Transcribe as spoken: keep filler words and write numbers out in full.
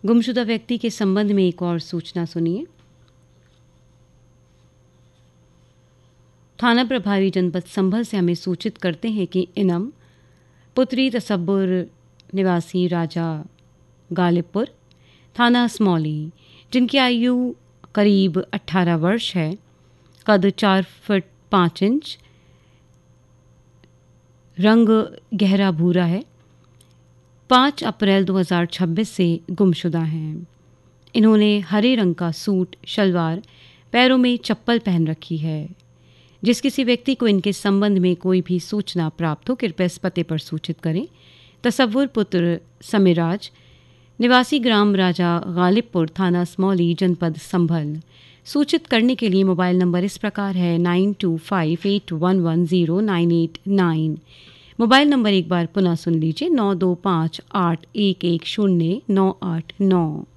गुमशुदा व्यक्ति के संबंध में एक और सूचना सुनिए। थाना प्रभारी जनपद संभल से हमें सूचित करते हैं कि इनम पुत्री तसब्बुर निवासी राजा गालिबपुर थाना स्मौली, जिनकी आयु करीब अठारह वर्ष है, कद चार फुट पाँच इंच, रंग गहरा भूरा है, पाँच अप्रैल दो हज़ार छब्बीस से गुमशुदा हैं। इन्होंने हरे रंग का सूट शलवार, पैरों में चप्पल पहन रखी है। जिस किसी व्यक्ति को इनके संबंध में कोई भी सूचना प्राप्त हो, कृपया इस पते पर सूचित करें। तसव्वुर पुत्र समीराज, निवासी ग्राम राजा गालिबपुर, थाना स्मौली, जनपद संभल। सूचित करने के लिए मोबाइल नंबर इस प्रकार है nine to five eight one one zero nine eight nine. Mobile number एक बार पुनः सुन लीजिए, नौ दो पाँच आठ एक एक शून्य नौ आठ नौ।